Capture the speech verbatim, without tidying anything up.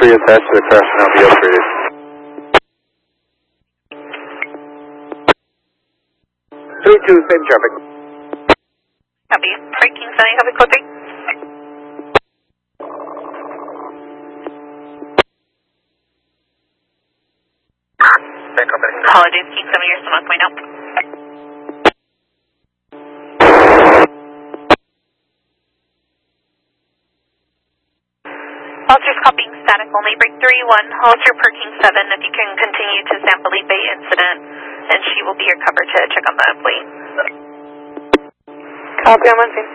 three attached to the crash and now be upgraded. three two, same traffic. Copy. Breaking sign, copy, code three. Apologies, King seven, you're still on point out. Walter's copying static only, break three one, Walter per King seven, if you can continue to San Felipe incident, and she will be your cover to check on the employee. Copy, I'm on scene.